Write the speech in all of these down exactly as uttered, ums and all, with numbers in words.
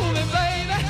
hold me, baby.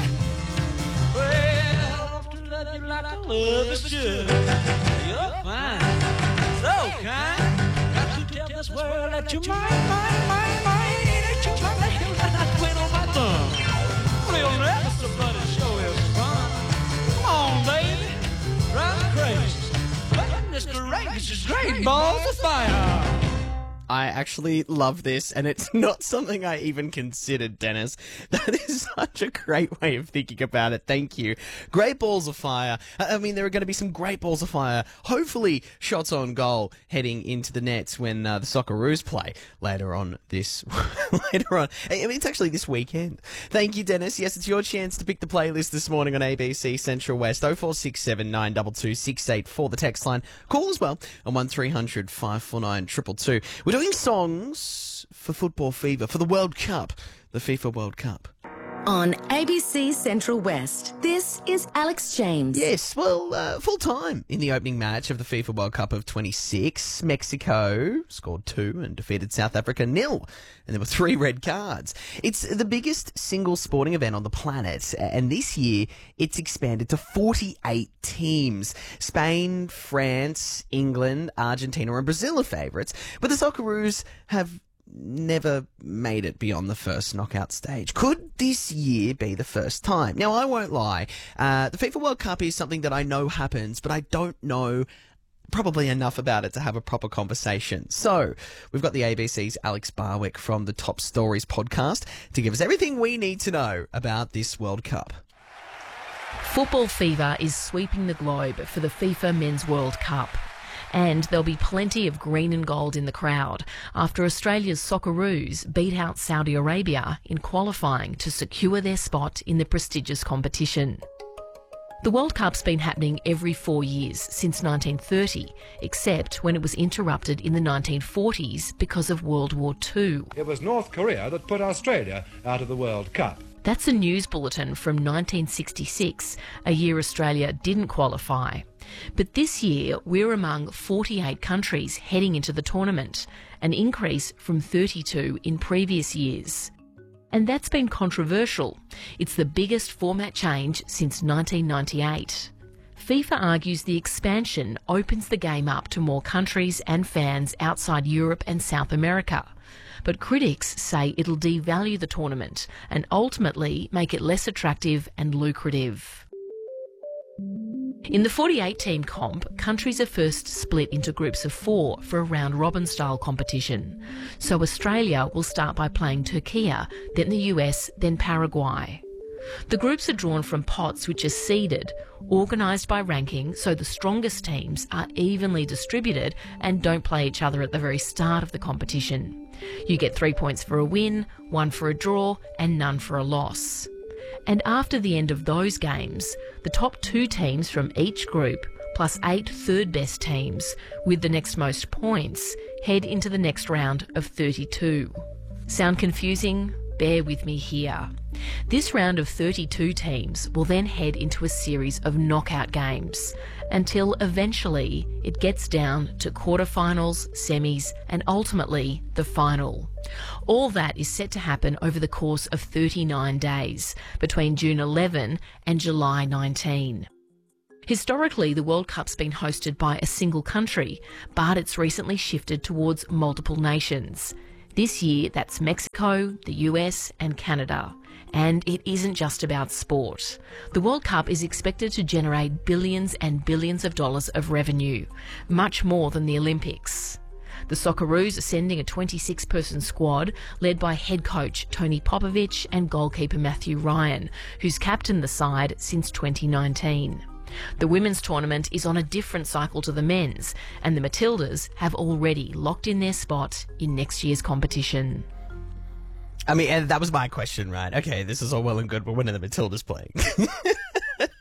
Well, to love you like I love is should. You're fine, so kind. Got to tell this world that you're mine, mine, mine, mine. That you're my lady, and I quit on my thumb. We'll never somebody show us fun. Come on, baby, drive crazy. Goodness gracious, great balls of fire. I actually love this, and it's not something I even considered, Dennis. That is such a great way of thinking about it. Thank you. Great balls of fire. I mean, there are going to be some great balls of fire. Hopefully, shots on goal heading into the nets when uh, the Socceroos play later on this, later on. I mean, it's actually this weekend. Thank you, Dennis. Yes, it's your chance to pick the playlist this morning on A B C Central West. oh four six seven, nine two two, six eight four, the text line. Call as well on one three hundred, five four nine, two two two. We're doing songs for Football Fever, for the World Cup, the FIFA World Cup. On A B C Central West, this is Alex James. Yes, well, uh, full time in the opening match of the FIFA World Cup of twenty-six. Mexico scored two and defeated South Africa nil, and there were three red cards. It's the biggest single sporting event on the planet, and this year it's expanded to forty-eight teams. Spain, France, England, Argentina and Brazil are favourites, but the Socceroos have never made it beyond the first knockout stage. Could this year be the first time? Now, I won't lie. Uh, the FIFA World Cup is something that I know happens, but I don't know probably enough about it to have a proper conversation. So, we've got the A B C's Alex Barwick from the Top Stories podcast to give us everything we need to know about this World Cup. Football fever is sweeping the globe for the FIFA Men's World Cup. And there'll be plenty of green and gold in the crowd after Australia's Socceroos beat out Saudi Arabia in qualifying to secure their spot in the prestigious competition. The World Cup's been happening every four years since nineteen thirty, except when it was interrupted in the nineteen forties because of World War Two. It was North Korea that put Australia out of the World Cup. That's a news bulletin from nineteen sixty-six, a year Australia didn't qualify. But this year, we're among forty-eight countries heading into the tournament, an increase from thirty-two in previous years. And that's been controversial. It's the biggest format change since nineteen ninety-eight. FIFA argues the expansion opens the game up to more countries and fans outside Europe and South America. But critics say it'll devalue the tournament and ultimately make it less attractive and lucrative. In the forty-eight team comp, countries are first split into groups of four for a round-robin style competition. So Australia will start by playing Turkey, then the U S, then Paraguay. The groups are drawn from pots which are seeded, organised by ranking so the strongest teams are evenly distributed and don't play each other at the very start of the competition. You get three points for a win, one for a draw and none for a loss. And after the end of those games, the top two teams from each group, plus eight third-best teams, with the next most points, head into the next round of thirty-two. Sound confusing? Bear with me here. This round of thirty-two teams will then head into a series of knockout games until eventually it gets down to quarterfinals, semis and ultimately the final. All that is set to happen over the course of thirty-nine days between June eleventh and July nineteenth. Historically, the World Cup's been hosted by a single country, but it's recently shifted towards multiple nations. This year, that's Mexico, the U S and Canada. And it isn't just about sport. The World Cup is expected to generate billions and billions of dollars of revenue, much more than the Olympics. The Socceroos are sending a twenty-six person squad led by head coach Tony Popovich and goalkeeper Matthew Ryan, who's captained the side since twenty nineteen. The women's tournament is on a different cycle to the men's, and the Matildas have already locked in their spot in next year's competition. I mean, and that was my question, right? Okay, this is all well and good, but when are the Matildas playing?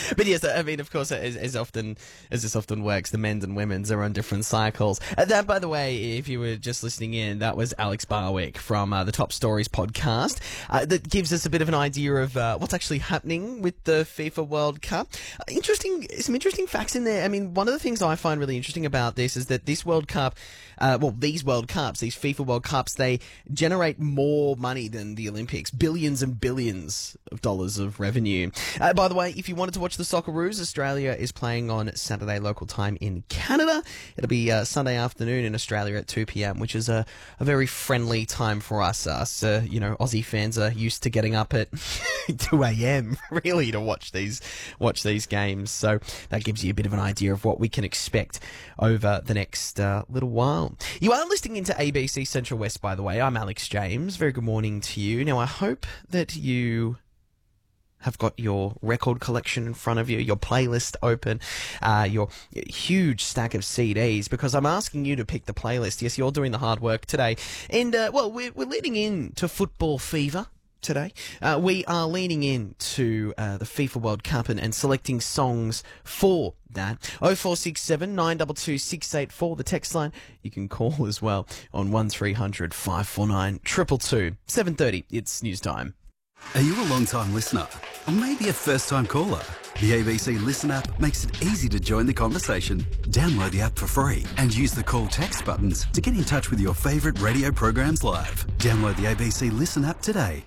But yes, I mean, of course, as, as often as this often works, the men's and women's are on different cycles. Uh, that, by the way, if you were just listening in, that was Alex Barwick from uh, the Top Stories podcast. Uh, that gives us a bit of an idea of uh, what's actually happening with the FIFA World Cup. Uh, interesting, some interesting facts in there. I mean, one of the things I find really interesting about this is that this World Cup, uh, well, these World Cups, these FIFA World Cups, they generate more money than the Olympics, billions and billions of dollars of revenue. Uh, by the way, if you wanted to watch the Socceroos, Australia is playing on Saturday local time in Canada. It'll be uh, Sunday afternoon in Australia at two p.m, which is a, a very friendly time for us. Us, uh, you know, Aussie fans are used to getting up at two a.m. really to watch these watch these games. So that gives you a bit of an idea of what we can expect over the next uh, little while. You are listening into A B C Central West, by the way. I'm Alex James. Very good morning to you. Now, I hope that you have got your record collection in front of you, your playlist open, uh, your huge stack of C Ds, because I'm asking you to pick the playlist. Yes, you're doing the hard work today. And, uh, well, we're, we're leading into football fever today. Uh, we are leaning into uh, the FIFA World Cup and, and selecting songs for that. oh four six seven, nine two two, six eight four, the text line. You can call as well on one three hundred, five four nine, two two two. seven thirty, it's news time. Are you a long-time listener? Or maybe a first-time caller? The A B C Listen app makes it easy to join the conversation. Download the app for free and use the call text buttons to get in touch with your favourite radio programs live. Download the A B C Listen app today.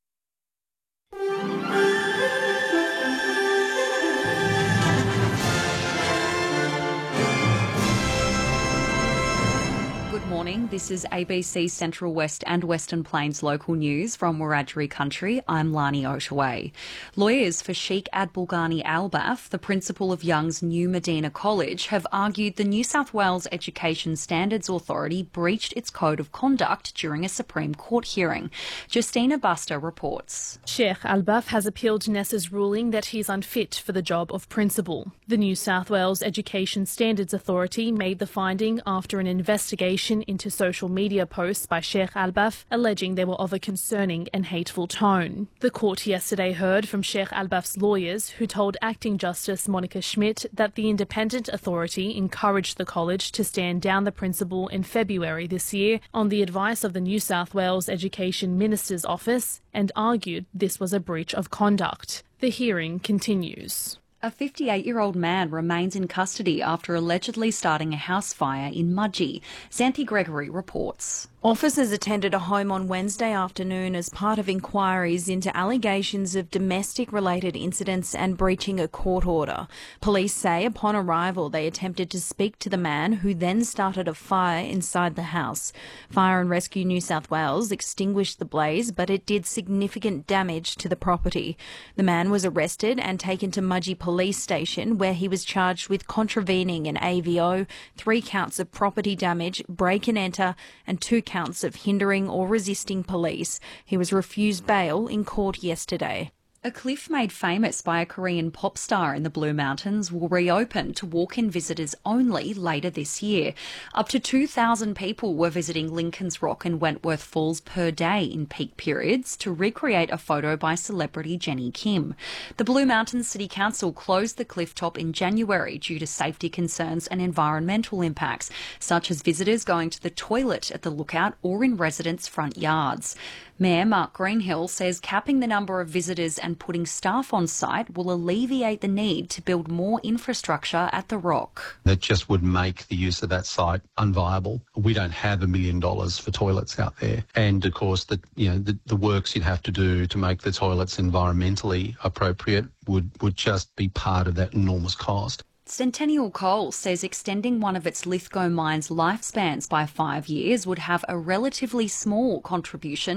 Morning. This is A B C Central West and Western Plains local news from Wiradjuri country. I'm Lani Oshaway. Lawyers for Sheikh Abdulghani Albaf, the principal of Young's New Medina College, have argued the New South Wales Education Standards Authority breached its code of conduct during a Supreme Court hearing. Justina Buster reports. Sheikh Albaf has appealed Nessa's ruling that he's unfit for the job of principal. The New South Wales Education Standards Authority made the finding after an investigation into social media posts by Sheikh Albaf alleging they were of a concerning and hateful tone. The court yesterday heard from Sheikh Albaf's lawyers, who told Acting Justice Monica Schmidt that the independent authority encouraged the college to stand down the principal in February this year on the advice of the New South Wales Education Minister's Office, and argued this was a breach of conduct. The hearing continues. A fifty-eight-year-old man remains in custody after allegedly starting a house fire in Mudgee. Xanthi Gregory reports. Officers attended a home on Wednesday afternoon as part of inquiries into allegations of domestic-related incidents and breaching a court order. Police say upon arrival they attempted to speak to the man, who then started a fire inside the house. Fire and Rescue New South Wales extinguished the blaze, but it did significant damage to the property. The man was arrested and taken to Mudgee Police Station, where he was charged with contravening an A V O, three counts of property damage, break and enter, and two counts of hindering or resisting police. He was refused bail in court yesterday. A cliff made famous by a Korean pop star in the Blue Mountains will reopen to walk-in visitors only later this year. Up to two thousand people were visiting Lincoln's Rock and Wentworth Falls per day in peak periods to recreate a photo by celebrity Jenny Kim. The Blue Mountains City Council closed the cliff top in January due to safety concerns and environmental impacts, such as visitors going to the toilet at the lookout or in residents' front yards. Mayor Mark Greenhill says capping the number of visitors and putting staff on site will alleviate the need to build more infrastructure at the Rock. That just would make the use of that site unviable. We don't have a million dollars for toilets out there. And of course, the, you know, the, the works you'd have to do to make the toilets environmentally appropriate would, would just be part of that enormous cost. Centennial Coal says extending one of its Lithgow mines' lifespans by five years would have a relatively small contribution